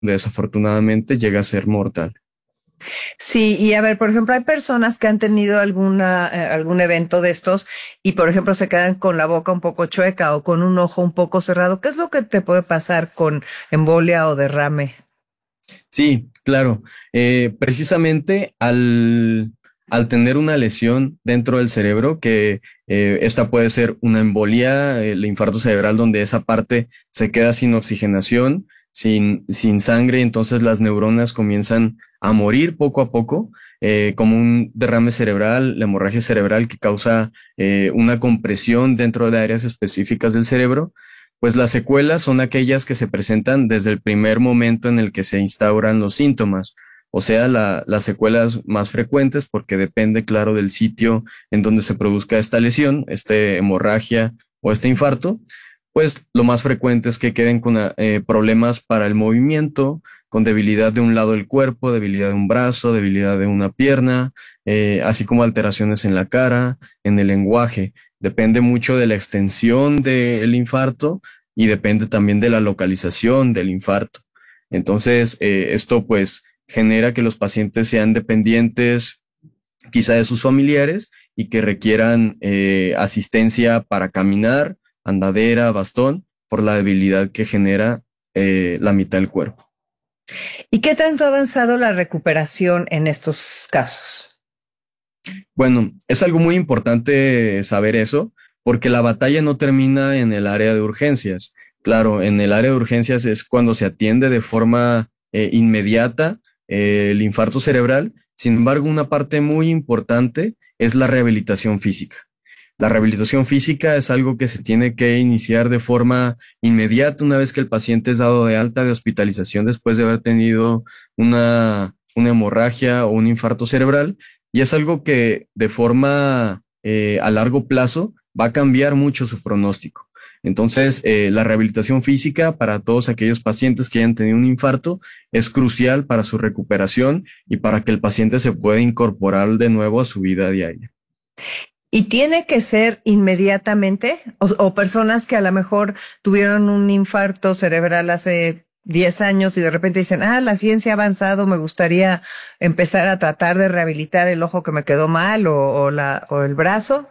desafortunadamente llega a ser mortal. Sí, y a ver, por ejemplo, hay personas que han tenido algún evento de estos y, por ejemplo, se quedan con la boca un poco chueca o con un ojo un poco cerrado. ¿Qué es lo que te puede pasar con embolia o derrame? Sí, claro. Precisamente al tener una lesión dentro del cerebro, que esta puede ser una embolia, el infarto cerebral, donde esa parte se queda sin oxigenación, sin sangre, entonces las neuronas comienzan a morir poco a poco, como un derrame cerebral, la hemorragia cerebral que causa una compresión dentro de áreas específicas del cerebro. Pues las secuelas son aquellas que se presentan desde el primer momento en el que se instauran los síntomas, o sea, las secuelas más frecuentes, porque depende, claro, del sitio en donde se produzca esta lesión, esta hemorragia o este infarto, pues lo más frecuente es que queden con problemas para el movimiento, con debilidad de un lado del cuerpo, debilidad de un brazo, debilidad de una pierna, así como alteraciones en la cara, en el lenguaje. Depende mucho de la extensión del infarto y depende también de la localización del infarto. Entonces, esto pues genera que los pacientes sean dependientes quizá de sus familiares y que requieran asistencia para caminar, andadera, bastón, por la debilidad que genera la mitad del cuerpo. ¿Y qué tanto ha avanzado la recuperación en estos casos? Bueno, es algo muy importante saber eso, porque la batalla no termina en el área de urgencias. Claro, en el área de urgencias es cuando se atiende de forma inmediata el infarto cerebral. Sin embargo, una parte muy importante es la rehabilitación física. La rehabilitación física es algo que se tiene que iniciar de forma inmediata una vez que el paciente es dado de alta de hospitalización después de haber tenido una hemorragia o un infarto cerebral. Y es algo que de forma a largo plazo va a cambiar mucho su pronóstico. Entonces, la rehabilitación física para todos aquellos pacientes que hayan tenido un infarto es crucial para su recuperación y para que el paciente se pueda incorporar de nuevo a su vida diaria. ¿Y tiene que ser inmediatamente? O personas que a lo mejor tuvieron un infarto cerebral hace 10 años y de repente dicen, la ciencia ha avanzado, me gustaría empezar a tratar de rehabilitar el ojo que me quedó mal o el brazo.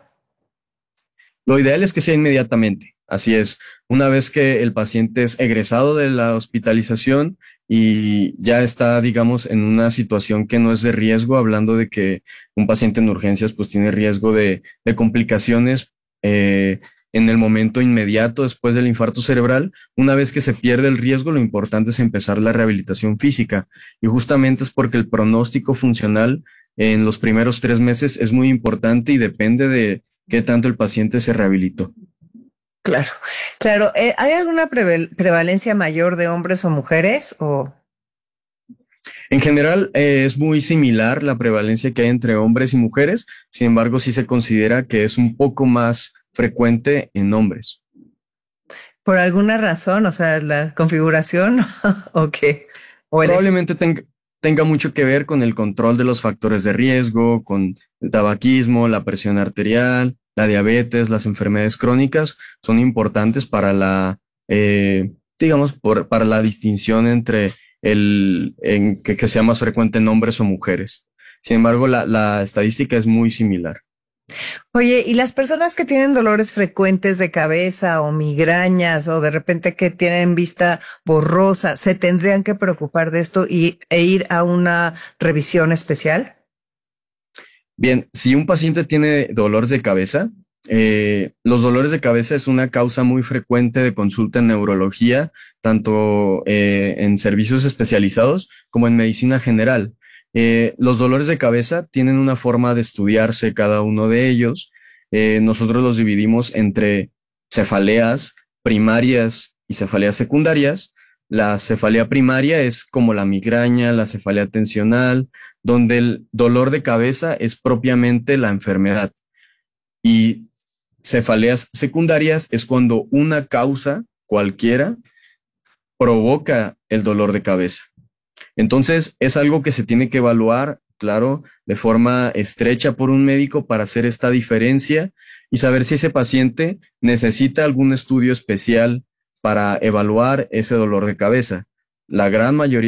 Lo ideal es que sea inmediatamente. Así es, una vez que el paciente es egresado de la hospitalización y ya está, digamos, en una situación que no es de riesgo, hablando de que un paciente en urgencias pues tiene riesgo de complicaciones en el momento inmediato después del infarto cerebral. Una vez que se pierde el riesgo, lo importante es empezar la rehabilitación física y justamente es porque el pronóstico funcional en los primeros 3 meses es muy importante y depende de qué tanto el paciente se rehabilitó. Claro, claro. ¿Hay alguna prevalencia mayor de hombres o mujeres? O En general, es muy similar la prevalencia que hay entre hombres y mujeres, sin embargo, sí se considera que es un poco más frecuente en hombres. por alguna razón, o sea, la configuración o qué, o el Probablemente tenga mucho que ver con el control de los factores de riesgo, con el tabaquismo, la presión arterial, la diabetes, las enfermedades crónicas, son importantes para digamos, para la distinción entre que sea más frecuente en hombres o mujeres. Sin embargo, la estadística es muy similar. Oye, ¿y las personas que tienen dolores frecuentes de cabeza o migrañas o de repente que tienen vista borrosa, se tendrían que preocupar de esto e ir a una revisión especial? Bien, si un paciente tiene dolores de cabeza, los dolores de cabeza es una causa muy frecuente de consulta en neurología, tanto en servicios especializados como en medicina general. Los dolores de cabeza tienen una forma de estudiarse cada uno de ellos. Nosotros los dividimos entre cefaleas primarias y cefaleas secundarias. La cefalea primaria es como la migraña, la cefalea tensional, donde el dolor de cabeza es propiamente la enfermedad. Y cefaleas secundarias es cuando una causa cualquiera provoca el dolor de cabeza. Entonces, es algo que se tiene que evaluar, claro, de forma estrecha por un médico para hacer esta diferencia y saber si ese paciente necesita algún estudio especial para evaluar ese dolor de cabeza. la gran mayoría